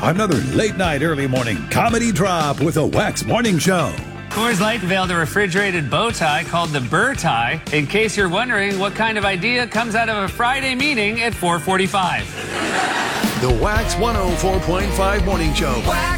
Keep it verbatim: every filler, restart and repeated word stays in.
another late night, early morning comedy drop with a Wax Morning Show. Coors Light unveiled a refrigerated bow tie called the Burr Tie, in case you're wondering what kind of idea comes out of a Friday meeting at four forty-five. The Wax one oh four point five Morning Show. Wax.